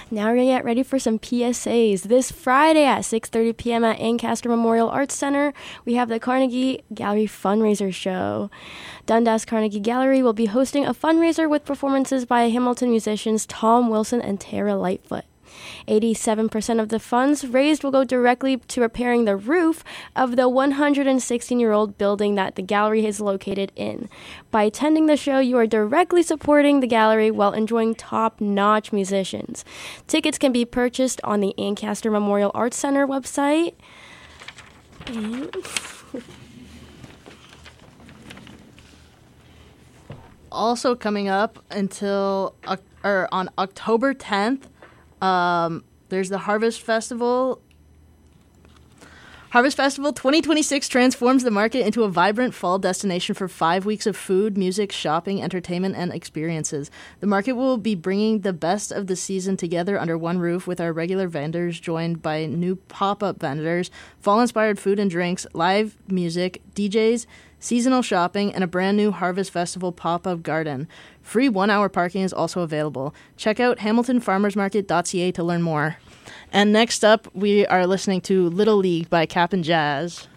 Now we're going to get ready for some PSAs. This Friday at 6:30 p.m. at Ancaster Memorial Arts Center, we have the Carnegie Gallery Fundraiser Show. Dundas Carnegie Gallery will be hosting a fundraiser with performances by Hamilton musicians Tom Wilson and Tara Lightfoot. 87% of the funds raised will go directly to repairing the roof of the 116-year-old building that the gallery is located in. By attending the show, you are directly supporting the gallery while enjoying top-notch musicians. Tickets can be purchased on the Ancaster Memorial Arts Center website. Also coming up on October 10th, there's the Harvest Festival. Harvest Festival 2026 transforms the market into a vibrant fall destination for 5 weeks of food, music, shopping, entertainment, and experiences. The market will be bringing the best of the season together under one roof with our regular vendors joined by new pop-up vendors, fall-inspired food and drinks, live music, DJs, seasonal shopping, and a brand new Harvest Festival pop-up garden. Free 1-hour parking is also available. Check out hamiltonfarmersmarket.ca to learn more. And next up, we are listening to Little League by Cap'n Jazz.